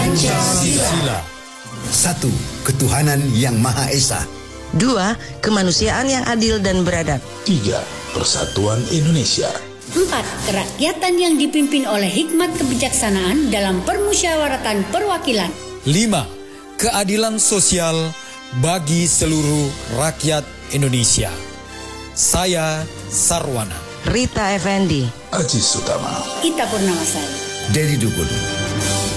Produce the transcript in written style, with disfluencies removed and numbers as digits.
Pancasila. 1. Ketuhanan yang Maha Esa. 2. Kemanusiaan yang adil dan beradab. 3. Persatuan Indonesia. 4. Kerakyatan yang dipimpin oleh hikmat kebijaksanaan dalam permusyawaratan perwakilan. 5. Keadilan sosial bagi seluruh rakyat Indonesia. Saya Sarwana. Rita Effendi. Aziz Utama. Ita Purnamasari. Dedi Dugul.